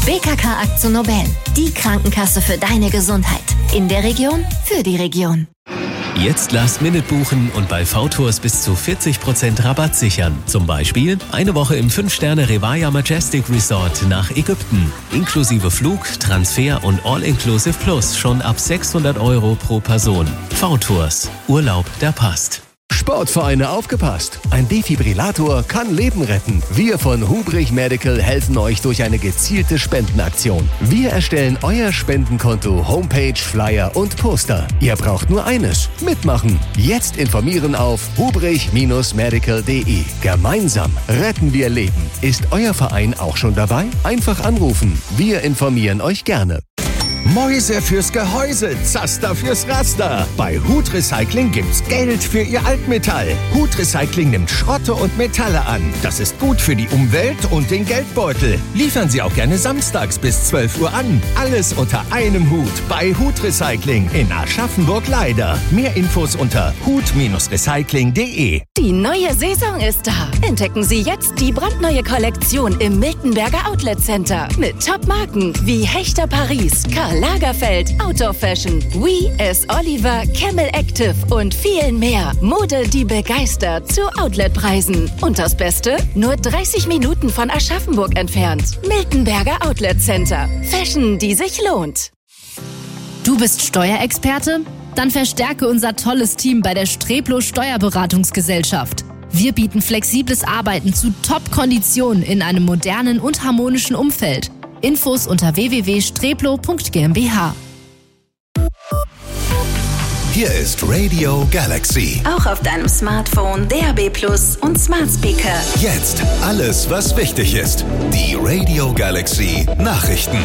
BKK AkzoNobel, die Krankenkasse für deine Gesundheit. In der Region, für die Region. Jetzt Last-Minute buchen und bei VTours bis zu 40% Rabatt sichern. Zum Beispiel eine Woche im 5-Sterne Revaya Majestic Resort nach Ägypten. Inklusive Flug, Transfer und All-Inclusive Plus schon ab 600 € pro Person. VTours. Urlaub, der passt. Sportvereine aufgepasst! Ein Defibrillator kann Leben retten. Wir von Hubrich Medical helfen euch durch eine gezielte Spendenaktion. Wir erstellen euer Spendenkonto, Homepage, Flyer und Poster. Ihr braucht nur eines: mitmachen. Jetzt informieren auf hubrich-medical.de. Gemeinsam retten wir Leben. Ist euer Verein auch schon dabei? Einfach anrufen. Wir informieren euch gerne. Mäuse fürs Gehäuse, Zaster fürs Raster. Bei Hut Recycling gibt's Geld für Ihr Altmetall. Hut Recycling nimmt Schrotte und Metalle an. Das ist gut für die Umwelt und den Geldbeutel. Liefern Sie auch gerne samstags bis 12 Uhr an. Alles unter einem Hut bei Hut Recycling in Aschaffenburg-Leider. Mehr Infos unter hut-recycling.de. Die neue Saison ist da. Entdecken Sie jetzt die brandneue Kollektion im Miltenberger Outlet Center. Mit Top-Marken wie Hechter Paris, Karl Lagerfeld, Outdoor Fashion, We, S. Oliver, Camel Active und vielen mehr. Mode, die begeistert zu Outletpreisen. Und das Beste? Nur 30 Minuten von Aschaffenburg entfernt. Miltenberger Outlet Center. Fashion, die sich lohnt. Du bist Steuerexperte? Dann verstärke unser tolles Team bei der Streplo Steuerberatungsgesellschaft. Wir bieten flexibles Arbeiten zu Top-Konditionen in einem modernen und harmonischen Umfeld. Infos unter www.streplo.gmbh. Hier ist Radio Galaxy. Auch auf deinem Smartphone, DAB+ und Smart Speaker. Jetzt alles, was wichtig ist. Die Radio Galaxy Nachrichten.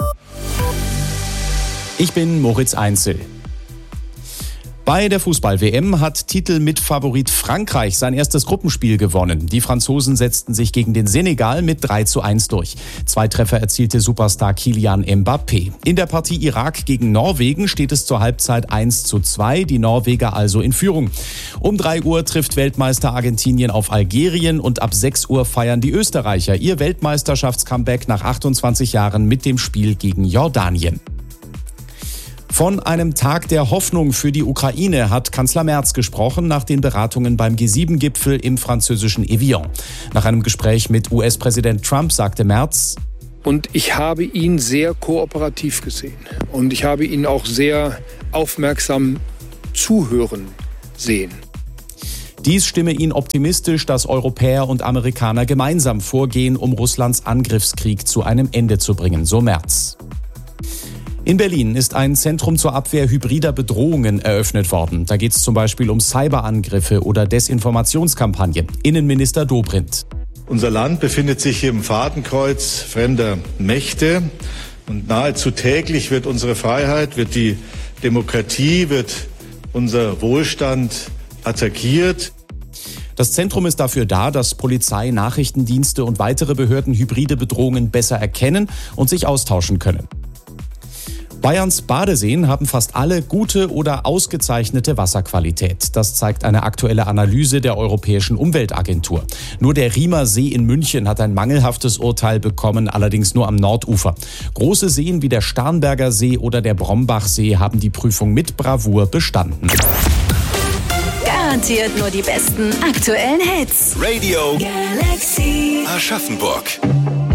Ich bin Moritz Einzel. Bei der Fußball-WM hat Titelmitfavorit Frankreich sein erstes Gruppenspiel gewonnen. Die Franzosen setzten sich gegen den Senegal mit 3:1 durch. 2 Treffer erzielte Superstar Kylian Mbappé. In der Partie Irak gegen Norwegen steht es zur Halbzeit 1:2, die Norweger also in Führung. Um 3 Uhr trifft Weltmeister Argentinien auf Algerien und ab 6 Uhr feiern die Österreicher ihr Weltmeisterschafts-Comeback nach 28 Jahren mit dem Spiel gegen Jordanien. Von einem Tag der Hoffnung für die Ukraine hat Kanzler Merz gesprochen nach den Beratungen beim G7-Gipfel im französischen Evian. Nach einem Gespräch mit US-Präsident Trump sagte Merz: Und ich habe ihn sehr kooperativ gesehen. Und ich habe ihn auch sehr aufmerksam zuhören sehen. Dies stimme ihn optimistisch, dass Europäer und Amerikaner gemeinsam vorgehen, um Russlands Angriffskrieg zu einem Ende zu bringen, so Merz. In Berlin ist ein Zentrum zur Abwehr hybrider Bedrohungen eröffnet worden. Da geht es zum Beispiel um Cyberangriffe oder Desinformationskampagnen. Innenminister Dobrindt: Unser Land befindet sich im Fadenkreuz fremder Mächte. Und nahezu täglich wird unsere Freiheit, wird die Demokratie, wird unser Wohlstand attackiert. Das Zentrum ist dafür da, dass Polizei, Nachrichtendienste und weitere Behörden hybride Bedrohungen besser erkennen und sich austauschen können. Bayerns Badeseen haben fast alle gute oder ausgezeichnete Wasserqualität. Das zeigt eine aktuelle Analyse der Europäischen Umweltagentur. Nur der Riemer See in München hat ein mangelhaftes Urteil bekommen, allerdings nur am Nordufer. Große Seen wie der Starnberger See oder der Brombachsee haben die Prüfung mit Bravour bestanden. Garantiert nur die besten aktuellen Hits. Radio Galaxy Aschaffenburg.